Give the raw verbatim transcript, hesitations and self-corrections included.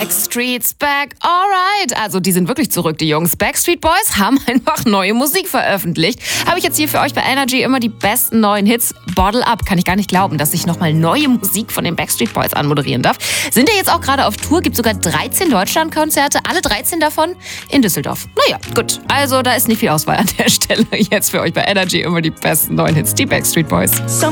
Backstreet's back, alright. Also die sind wirklich zurück, die Jungs. Backstreet Boys haben einfach neue Musik veröffentlicht. Habe ich jetzt hier für euch bei Energy immer die besten neuen Hits. Bottle Up. Kann ich gar nicht glauben, dass ich nochmal neue Musik von den Backstreet Boys anmoderieren darf. Sind ja jetzt auch gerade auf Tour, gibt sogar dreizehn Deutschlandkonzerte, alle dreizehn davon in Düsseldorf. Naja, gut. Also da ist nicht viel Auswahl an der Stelle. Jetzt für euch bei Energy immer die besten neuen Hits, die Backstreet Boys.